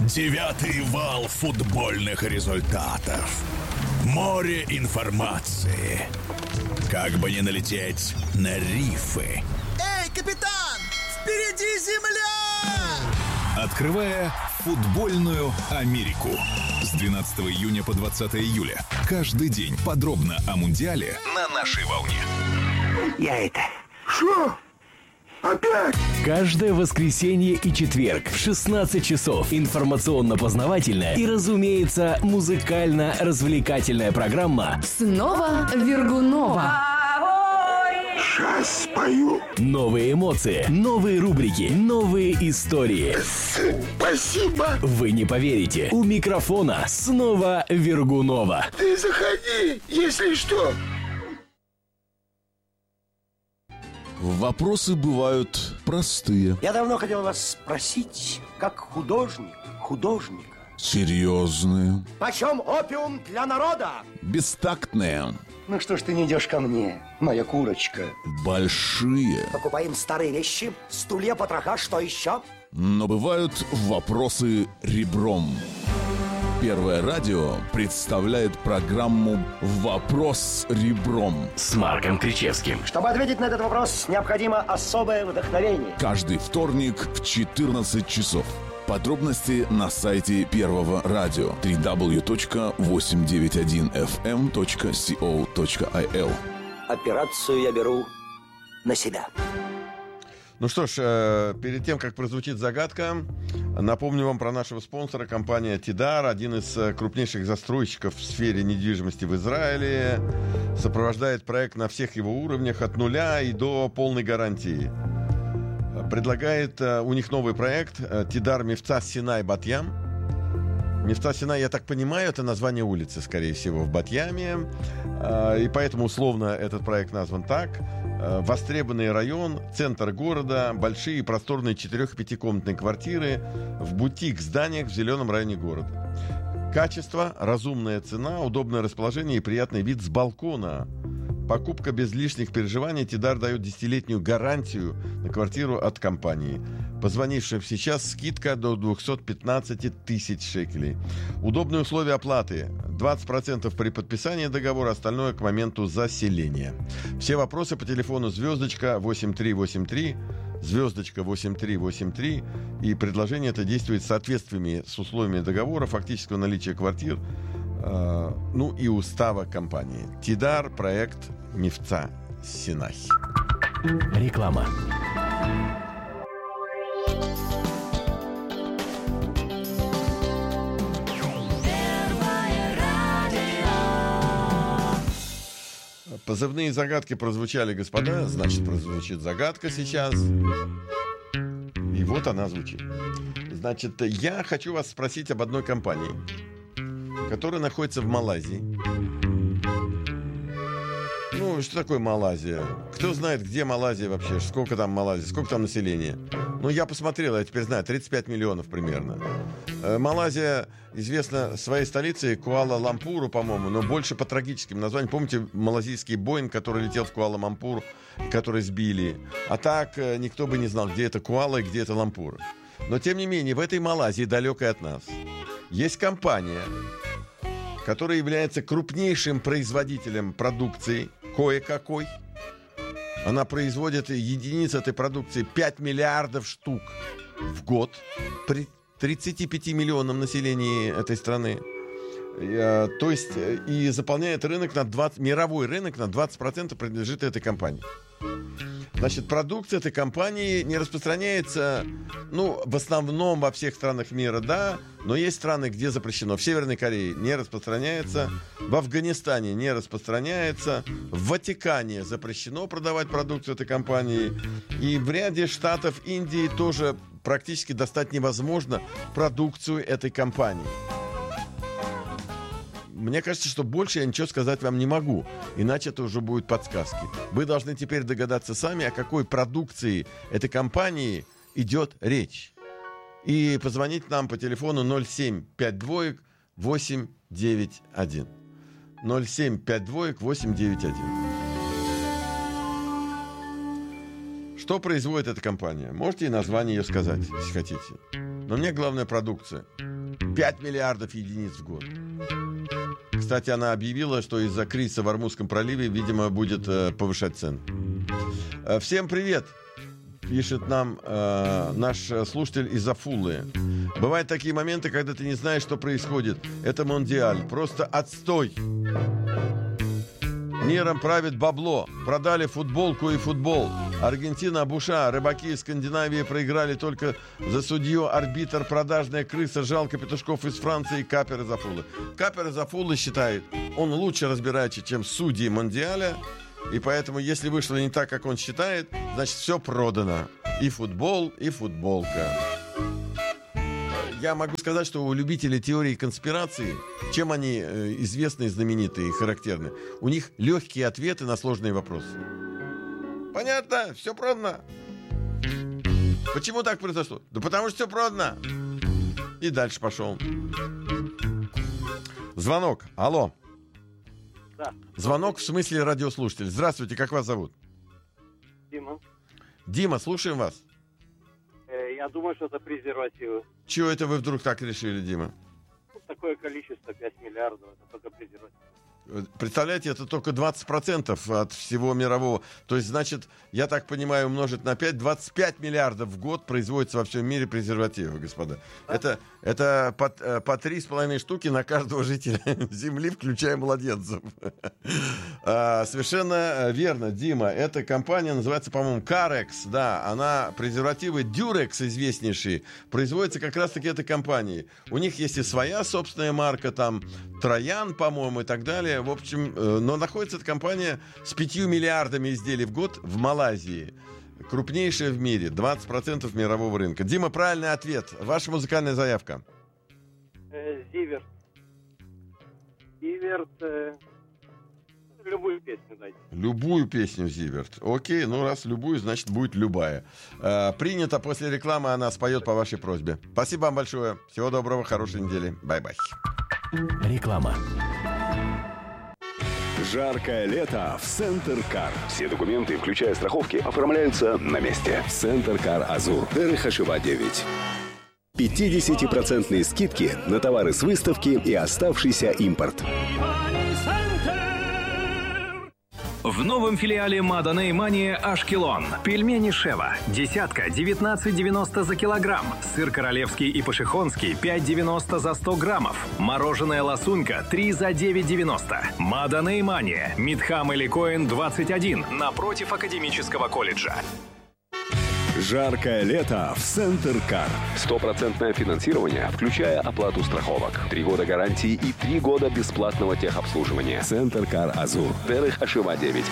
Девятый вал футбольных результатов. Море информации. Как бы не налететь на рифы. Эй, капитан! Впереди земля! Открывая футбольную Америку. С 12 июня по 20 июля. Каждый день подробно о Мундиале на нашей волне. Шо? Опять? Каждое воскресенье и четверг в 16 часов информационно-познавательная и, разумеется, музыкально-развлекательная программа «Снова Вергунова». Сейчас спою. Новые эмоции, новые рубрики, новые истории. Спасибо. Вы не поверите. У микрофона снова Вергунова. Ты заходи, если что. Вопросы бывают простые. Я давно хотел вас спросить, как художника. Серьезные. Почем опиум для народа? Бестактные. Ну что ж ты не идешь ко мне, моя курочка? Большие. Покупаем старые вещи, стулья, потроха, что еще? Но бывают вопросы ребром. Первое радио представляет программу «Вопрос ребром» С Марком Кричевским. Чтобы ответить на этот вопрос, необходимо особое вдохновение. Каждый вторник в 14 часов. Подробности на сайте Первого радио www.891fm.co.il. Операцию я беру на себя. Ну что ж, перед тем, как прозвучит загадка, напомню вам про нашего спонсора, компания Тидар, один из крупнейших застройщиков в сфере недвижимости в Израиле, сопровождает проект на всех его уровнях, от нуля и до полной гарантии. Предлагает у них новый проект Тидар Мивца Синай Бат-Ям. Мивца Синай, я так понимаю, это название улицы, скорее всего, в Бат-Яме. И поэтому условно этот проект назван так. Востребованный район, центр города, большие и просторные 4-5-комнатные квартиры в бутик-зданиях в зеленом районе города. Качество, разумная цена, удобное расположение и приятный вид с балкона. Покупка без лишних переживаний. Тидар дает 10-летнюю гарантию на квартиру от компании. Позвонившим сейчас скидка до 215 тысяч шекелей. Удобные условия оплаты. 20% при подписании договора, остальное к моменту заселения. Все вопросы по телефону звездочка 8383, звездочка 8383. И предложение это действует в соответствии с условиями договора, фактического наличия квартир, ну и устава компании. Тидар, проект Мивца Синай. Реклама. Позывные загадки прозвучали, господа. Значит, прозвучит загадка сейчас. И вот она звучит. Значит, я хочу вас спросить об одной компании, которая находится в Малайзии. Ну, что такое Малайзия? Кто знает, где Малайзия вообще? Сколько там Малайзии? Сколько там населения? Ну, я посмотрел, я теперь знаю, 35 миллионов примерно. Малайзия известна своей столицей Куала-Лампуру, по-моему, но больше по трагическим названиям. Помните малазийский Боинг, который летел в Куала-Лампур, который сбили? А так никто бы не знал, где это Куала и где это Лампур. Но, тем не менее, в этой Малайзии, далекой от нас, есть компания, которая является крупнейшим производителем продукции кое-какой. Она производит единиц этой продукции 5 миллиардов штук в год при 35 миллионам населения этой страны. То есть и заполняет рынок на 20, мировой рынок на 20% принадлежит этой компании. Значит, продукция этой компании не распространяется, ну, в основном во всех странах мира, да, но есть страны, где запрещено. В Северной Корее не распространяется, в Афганистане не распространяется, в Ватикане запрещено продавать продукцию этой компании, и в ряде штатов Индии тоже практически достать невозможно продукцию этой компании. Мне кажется, что больше я ничего сказать вам не могу, иначе это уже будут подсказки. Вы должны теперь догадаться сами, о какой продукции этой компании идет речь. И позвонить нам по телефону 0752-891. 0752-891. Что производит эта компания? Можете и название ее сказать, если хотите. Но мне главное продукция. 5 миллиардов единиц в год. Кстати, она объявила, что из-за кризиса в Ормузском проливе, видимо, будет повышать цены. Всем привет! Пишет нам наш слушатель из Афулы. Бывают такие моменты, когда ты не знаешь, что происходит. Это Мондиаль. Просто отстой. Миром правит бабло. Продали футболку и футбол. Аргентина, Буша, рыбаки из Скандинавии проиграли только за судью. Арбитр, продажная крыса, жалко петушков из Франции и Капер из Афулы. Капер из Афулы считает, он лучше разбирается, чем судьи Мондиаля. И поэтому, если вышло не так, как он считает, значит, все продано. И футбол, и футболка. Я могу сказать, что у любителей теории конспирации, чем они известны, знаменитые и характерны, у них легкие ответы на сложные вопросы. Понятно? Все продано. Почему так произошло? Да потому что все продано. И дальше пошел. Звонок. Алло. Да. Звонок в смысле радиослушатель. Здравствуйте, как вас зовут? Дима. Дима, слушаем вас. Я думаю, что это презервативы. Чего это вы вдруг так решили, Дима? Такое количество, 5 миллиардов, это только презервативы. Представляете, это только 20% от всего мирового. То есть, значит, я так понимаю, умножить на 5, 25 миллиардов в год производится во всем мире презервативов, господа. Да? Это по 3,5 штуки на каждого жителя Земли, включая младенцев. Совершенно верно, Дима. Эта компания называется, по-моему, Carex. Да, она презервативы Durex известнейшие. Производится как раз-таки этой компанией. У них есть и своя собственная марка, там Троян, по-моему, и так далее. В общем, но находится эта компания с 5 миллиардами изделий в год в Малайзии. Крупнейшая в мире. 20% мирового рынка. Дима, правильный ответ. Ваша музыкальная заявка. Зиверт. Зиверт. Любую песню дайте. Любую песню Зиверт. Окей, ну раз любую, значит будет любая. Принято, после рекламы она споет по вашей просьбе. Спасибо вам большое. Всего доброго, хорошей недели. Бай-бай. Реклама. Жаркое лето в Центр Кар. Все документы, включая страховки, оформляются на месте. Центр Кар Азур. Дерехашева 9. 50% скидки на товары с выставки и оставшийся импорт. В новом филиале Маданей Мания Ашкелон. Пельмени Шева. Десятка 19,90 за килограмм. Сыр королевский и пашихонский 5,90 за 100 граммов. Мороженое ласунька 3 за 9,90. Маданей Мания. Мидхам Эликоин 21. Напротив Академического колледжа. Жаркое лето в Центр Кар. 100% финансирование, включая оплату страховок. 3 года гарантии и 3 года бесплатного техобслуживания. Центр Кар Азур. Дерехашева 9.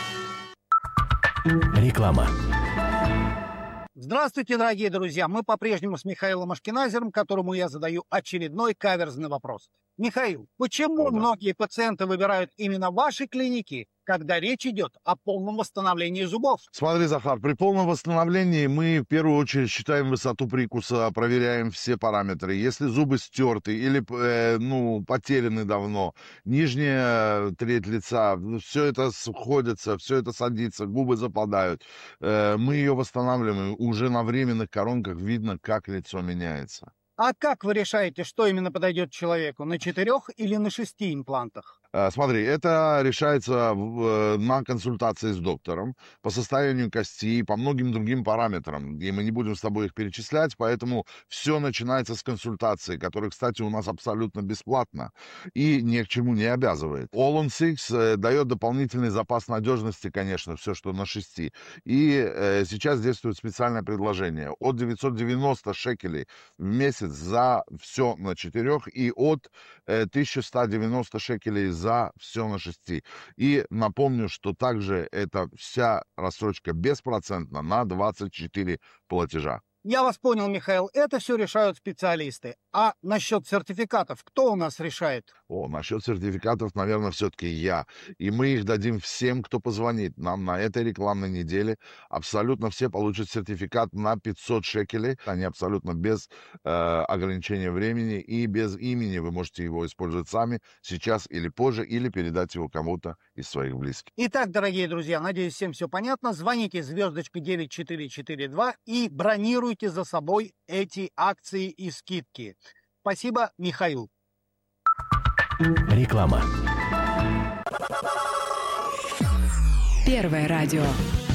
Реклама. Здравствуйте, дорогие друзья. Мы по-прежнему с Михаилом Ашкеназером, которому я задаю очередной каверзный вопрос. Михаил, почему многие пациенты выбирают именно ваши клиники, когда речь идет о полном восстановлении зубов? Смотри, Захар, при полном восстановлении мы в первую очередь считаем высоту прикуса, проверяем все параметры. Если зубы стерты или потеряны давно, нижняя треть лица, все это сходится, все это садится, губы западают, мы ее восстанавливаем. Уже на временных коронках видно, как лицо меняется. А как вы решаете, что именно подойдет человеку, на 4 или на 6 имплантах? Смотри, это решается на консультации с доктором по состоянию кости и по многим другим параметрам. И мы не будем с тобой их перечислять, поэтому все начинается с консультации, которая, кстати, у нас абсолютно бесплатно и ни к чему не обязывает. All on Six дает дополнительный запас надежности, конечно, все, что на 6. И сейчас действует специальное предложение. От 990 шекелей в месяц за все на 4 и от 1190 шекелей за все на 6. И напомню, что также эта вся рассрочка беспроцентна на 24 платежа. Я вас понял, Михаил, это все решают специалисты. А насчет сертификатов, кто у нас решает? Насчет сертификатов, наверное, все-таки я. И мы их дадим всем, кто позвонит нам на этой рекламной неделе. Абсолютно все получат сертификат на 500 шекелей. Они абсолютно без ограничения времени и без имени. Вы можете его использовать сами сейчас или позже, или передать его кому-то из своих близких. Итак, дорогие друзья, надеюсь, всем все понятно. Звоните звездочка 9442 и бронируйте за собой эти акции и скидки. Спасибо, Михаил. Реклама. Первое радио.